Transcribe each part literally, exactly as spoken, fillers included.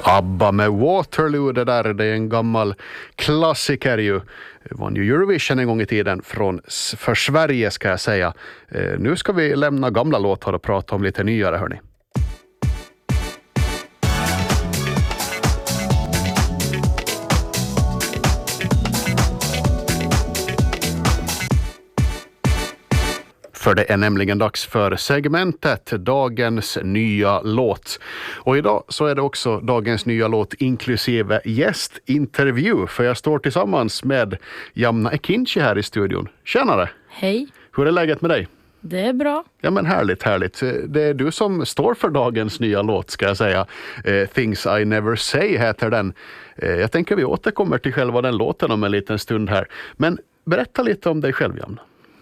ABBA med Waterloo, det där det är en gammal klassiker ju. Vann ju Eurovision en gång i tiden från, för Sverige ska jag säga. Eh, nu ska vi lämna gamla låtar och prata om lite nyare, hörni. För det är nämligen dags för segmentet Dagens nya låt. Och idag så är det också Dagens nya låt inklusive gästintervju. För jag står tillsammans med Jamna Ekinci här i studion. Tjenare! Hej! Hur är läget med dig? Det är bra. Ja men härligt, härligt. Det är du som står för dagens nya låt ska jag säga. Things I Never Say heter den. Jag tänker vi återkommer till själva den låten om en liten stund här. Men berätta lite om dig själv, Jamna.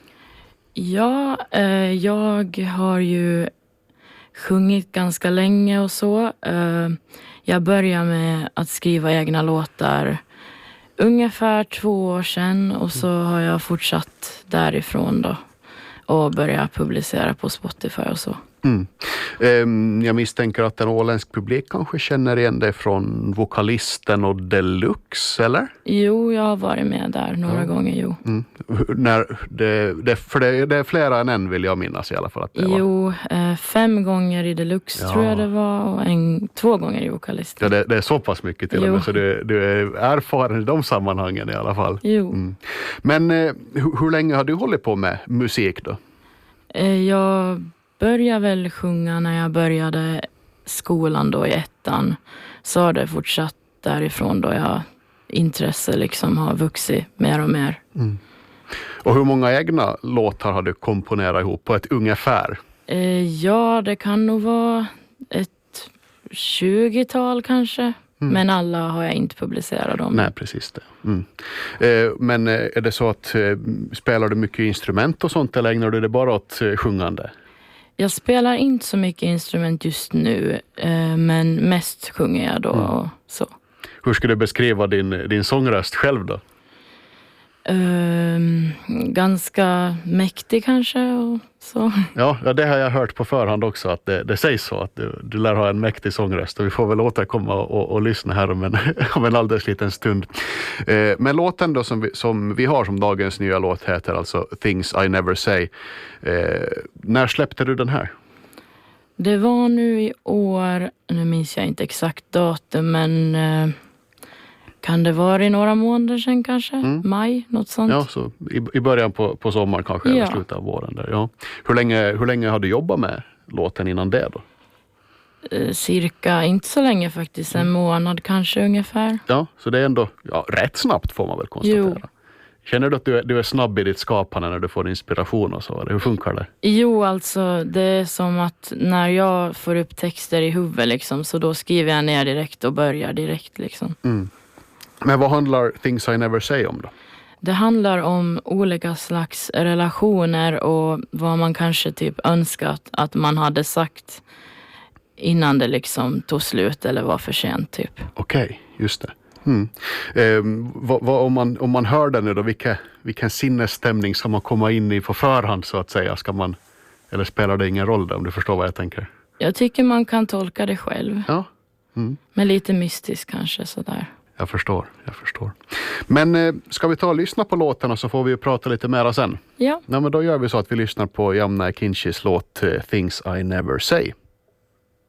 Ja, eh, jag har ju sjungit ganska länge och så. Eh, jag började med att skriva egna låtar ungefär två år sedan och så har jag fortsatt därifrån då och börjat publicera på Spotify och så. Mm. Um, jag misstänker att en åländsk publik kanske känner igen dig från Vokalisten och Deluxe, eller? Jo, jag har varit med där några ja. gånger, jo. Mm. När det, det, för det, det är flera än en vill jag minnas i alla fall. Att det jo, var. Eh, fem gånger i Deluxe ja. tror jag det var och en, två gånger i Vokalisten. Ja, det, det är så pass mycket till jo. och med så du, du är erfaren i de sammanhangen i alla fall. Jo. Mm. Men eh, hur, hur länge har du hållit på med musik då? Eh, jag... började väl sjunga när jag började skolan då i ettan. Så har det fortsatt därifrån då jag intresse liksom har vuxit mer och mer. Mm. Och hur många egna låtar har du komponerat ihop på ett ungefär? Eh, ja, det kan nog vara ett tjugotal kanske. Mm. Men alla har jag inte publicerat dem. Nej, precis det. Mm. Eh, men är det så att eh, spelar du mycket instrument och sånt eller ägnar du det bara åt eh, sjungande? Jag spelar inte så mycket instrument just nu, eh, men mest sjunger jag då mm. och så. Hur skulle du beskriva din, din sångröst själv då? Uh, ganska mäktig kanske och så. Ja, ja, det har jag hört på förhand också att det, det sägs så att du, du lär ha en mäktig sångröst och vi får väl återkomma och, och lyssna här om en, om en alldeles liten stund. Eh, men låten då som vi, som vi har som dagens nya låt heter alltså Things I Never Say. Eh, när släppte du den här? Det var nu i år, nu minns jag inte exakt datum men eh, kan det vara i några månader sedan kanske? Mm. Maj, något sånt. Ja, så i, i början på, på sommaren kanske, ja. eller slutet av våren där. Ja. Hur länge, hur länge har du jobbat med låten innan det då? Eh, cirka, inte så länge faktiskt, en mm. månad kanske ungefär. Ja, så det är ändå ja, rätt snabbt får man väl konstatera. Jo. Känner du att du är, du är snabb i ditt skapande när du får inspiration och så? Eller hur funkar det? Jo, alltså det är som att när jag får upp texter i huvudet liksom, så då skriver jag ner direkt och börjar direkt liksom. Mm. Men vad handlar Things I Never Say om då? Det handlar om olika slags relationer och vad man kanske typ önskat att man hade sagt innan det liksom tog slut eller var för sent typ. Okej, okay, just det. Mm. Eh, vad, vad, om, man, om man hör det nu då, vilka, vilken sinnesstämning ska man komma in i på förhand så att säga? Ska man, eller spelar det ingen roll då, om du förstår vad jag tänker? Jag tycker man kan tolka det själv. Ja. Mm. Men lite mystiskt kanske sådär. Jag förstår, jag förstår. Men eh, ska vi ta och lyssna på låtarna så får vi ju prata lite mera sen? Ja. Ja, men då gör vi så att vi lyssnar på Jamna Ekincis låt Things I Never Say.